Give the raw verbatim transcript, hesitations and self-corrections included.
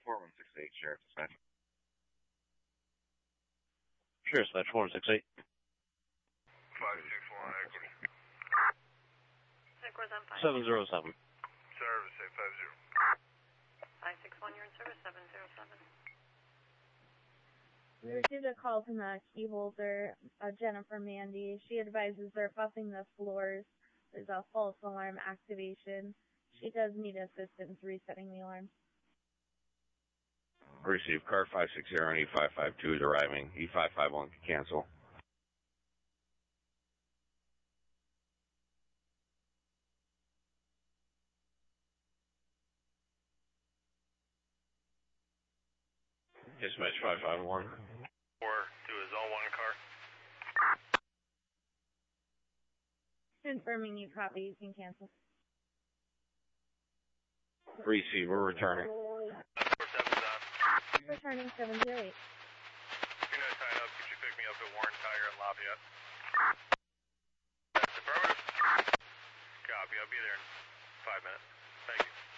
four one six eight, Sheriff Dispatch. Sheriff Dispatch four one six eight. five six one, equity. Equity on five. seven zero seven. Service, eight five zero. five six one, you're in service, seven zero seven. We received a call from the key holder, uh, Jennifer Mandy. She advises they're fussing the floors. There's a false alarm activation. She does need assistance resetting the alarm. Receive car five six zero and E five five two is arriving. E five five one can cancel. Dispatch five five one. Four to a zone one car. Confirming you copy, you can cancel. Receive, we're returning. four seven's on. Returning seven zero eight. You're not tied up. Could you pick me up at Warren Tire in Lafayette? That's affirmative. Copy. I'll be there in five minutes.